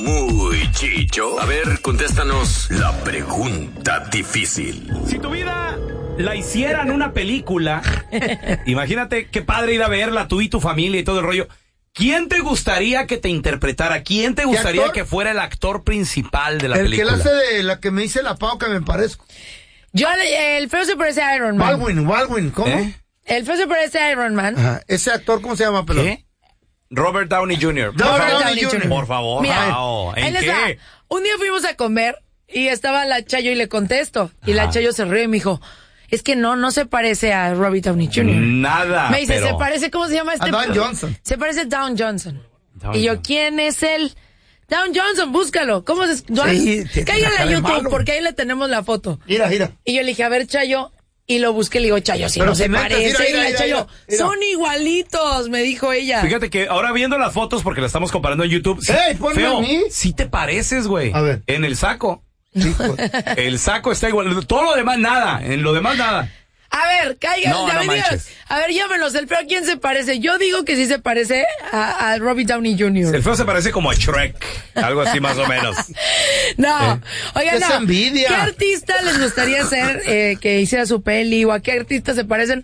Muy chicho. A ver, contéstanos la pregunta difícil. Si tu vida la hicieran una película, imagínate qué padre ir a verla, tú y tu familia y todo el rollo. ¿Quién te gustaría que te interpretara? ¿Quién te gustaría que fuera el actor principal de la película? El que la hace de la que me dice la Pau que me parezco. Yo, el feo se parece a Iron Man. Baldwin, ¿cómo? El feo se parece a Iron Man. Ajá. Ese actor, ¿cómo se llama, pelón? ¿Qué? Robert Downey Jr. Robert Downey Jr. Por favor. Mira, ¿En qué? Un día fuimos a comer y estaba la Chayo y le contesto. Y la Chayo se rió y me dijo, es que no se parece a Robert Downey Jr. Nada. Me dice, se parece, ¿cómo se llama este? A Don Johnson. Se parece a Down Johnson. Y yo, ¿quién es él? Down Johnson, búscalo. ¿Cómo se...? Sí, cállale a YouTube, porque ahí le tenemos la foto. Mira. Y yo le dije, a ver, Chayo. Y lo busqué y le digo, Chayo, si no se parece. Y la Chayo, son igualitos, me dijo ella. Fíjate que ahora viendo las fotos, porque las estamos comparando en YouTube. Feo, a mí. Sí te pareces, güey. A ver. En el saco. El saco está igual. Todo lo demás, nada. En lo demás, nada. A ver, cáiganse, No manches. a ver, llámenos, el feo, ¿a quién se parece? Yo digo que sí se parece a Robert Downey Jr. El feo se parece como a Shrek, algo así más o menos. No, oigan, ¡Qué envidia! ¿Qué artista les gustaría ser que hiciera su peli o a qué artista se parecen?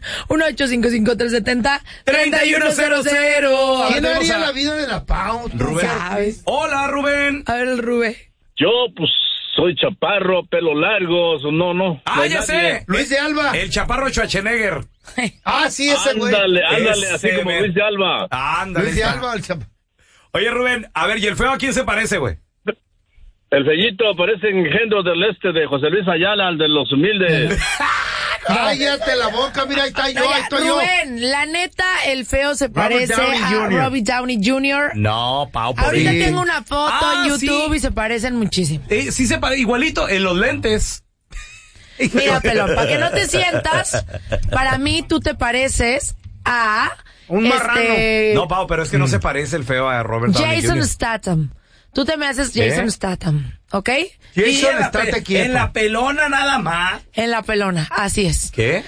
1-855-370-3100. ¿Quién haría la vida de la Pau? Rubén. ¿Sabes? Hola, Rubén. A ver, el Rubén. Yo, pues, soy chaparro, pelo largo, no. Ah, ya sé. Luis de Alba. El chaparro Schwarzenegger. Ah, sí, ese güey. Ándale, Ese así como men. Luis de Alba. Ándale. Luis de está. Alba, el chaparro. Oye, Rubén, a ver, ¿y el feo a quién se parece, güey? El fellito parece engendro del de José Luis Ayala, el de los humildes. Cállate la boca, mira, ahí está yo, ahí estoy yo. Rubén, la neta, el feo se parece Downey a Jr. Robert Downey Jr. No, Pau, por Ahorita Sí. tengo una foto en YouTube y se parecen muchísimo. Sí se parece igualito en los lentes. Mira, pelón, para que no te sientas, para mí tú te pareces a... Un marrano. No, Pau, pero es que no se parece el feo a Robert Downey Jason Jr. Statham. Tú te me haces Jason Statham, ¿ok? Jason, Y en la estate quieto. En la pelona nada más. En la pelona, así es. ¿Qué?